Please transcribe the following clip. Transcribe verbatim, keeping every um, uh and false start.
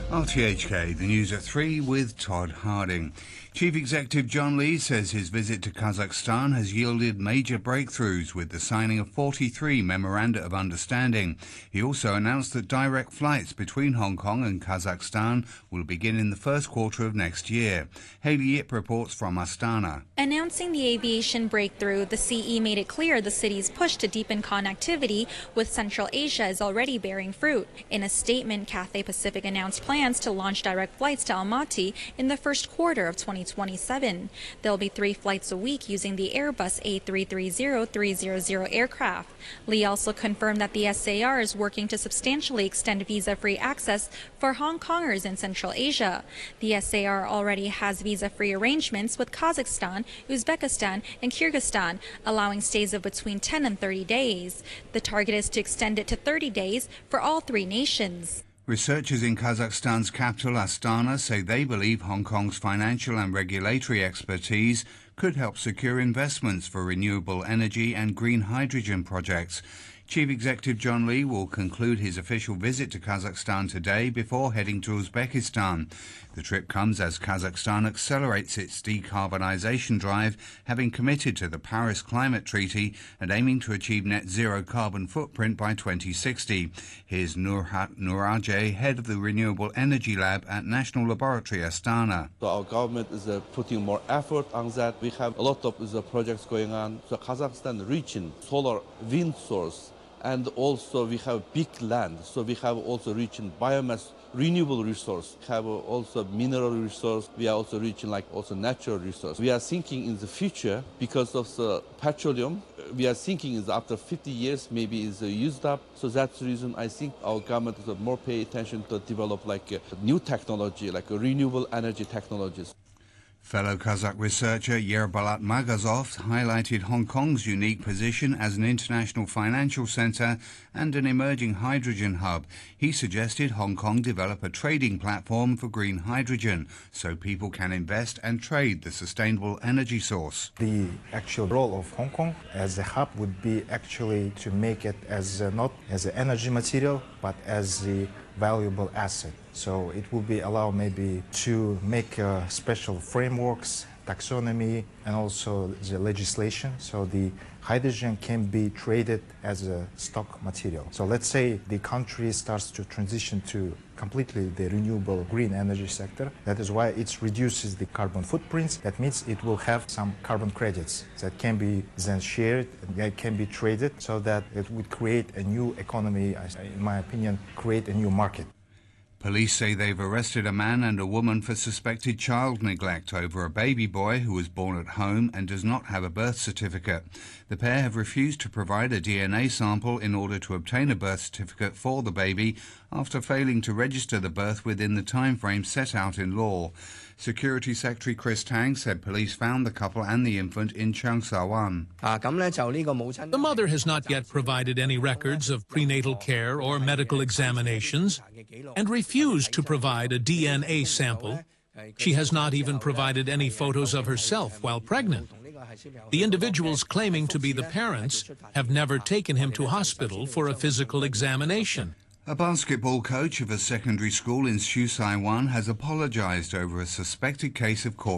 R T H K, the news at three with Todd Harding. Chief Executive John Lee says his visit to Kazakhstan has yielded major breakthroughs with the signing of forty-three memoranda of understanding. He also announced that direct flights between Hong Kong and Kazakhstan will begin in the first quarter of next year. Hayley Yip reports from Astana. Announcing the aviation breakthrough, the C E made it clear the city's push to deepen connectivity with Central Asia is already bearing fruit. In a statement, Cathay Pacific announced plans to launch direct flights to Almaty in the first quarter of twenty twenty-seven. There'll be three flights a week using the Airbus A three thirty three hundred aircraft. Lee also confirmed that the S A R is working to substantially extend visa-free access for Hong Kongers in Central Asia. The S A R already has visa-free arrangements with Kazakhstan, Uzbekistan, and Kyrgyzstan, allowing stays of between ten and thirty days. The target is to extend it to thirty days for all three nations. Researchers in Kazakhstan's capital, Astana, say they believe Hong Kong's financial and regulatory expertise could help secure investments for renewable energy and green hydrogen projects. Chief Executive John Lee will conclude his official visit to Kazakhstan today before heading to Uzbekistan. The trip comes as Kazakhstan accelerates its decarbonisation drive, having committed to the Paris Climate Treaty and aiming to achieve net zero carbon footprint by twenty sixty. Here's Nurhat Nurajeh, head of the Renewable Energy Lab at National Laboratory Astana. So our government is uh, putting more effort on that. We have a lot of uh, projects going on. So Kazakhstan reaching solar wind source. And also we have big land, so we have also reaching biomass renewable resource, we have also mineral resource, we are also reaching like also natural resource. We are thinking in the future, because of the petroleum, we are thinking is after fifty years maybe is used up, so that's the reason I think our government is more pay attention to develop like a new technology, like a renewable energy technologies. Fellow Kazakh researcher Yerbalat Magazov highlighted Hong Kong's unique position as an international financial centre and an emerging hydrogen hub. He suggested Hong Kong develop a trading platform for green hydrogen so people can invest and trade the sustainable energy source. The actual role of Hong Kong as a hub would be actually to make it as a, not as an energy material, but as a valuable asset. So it will be allow maybe to make uh, special frameworks, taxonomy, and also the legislation, so the hydrogen can be traded as a stock material. So let's say the country starts to transition to completely the renewable green energy sector. That is why it reduces the carbon footprints. That means it will have some carbon credits that can be then shared, and that can be traded, so that it would create a new economy, in my opinion, create a new market. Police say they've arrested a man and a woman for suspected child neglect over a baby boy who was born at home and does not have a birth certificate. The pair have refused to provide a D N A sample in order to obtain a birth certificate for the baby after failing to register the birth within the time frame set out in law. Security Secretary Chris Tang said police found the couple and the infant in Cheung Sa Wan. The mother has not yet provided any records of prenatal care or medical examinations and refused to provide a D N A sample. She has not even provided any photos of herself while pregnant. The individuals claiming to be the parents have never taken him to hospital for a physical examination. A basketball coach of a secondary school in Shu Sai Wan has apologized over a suspected case of corporate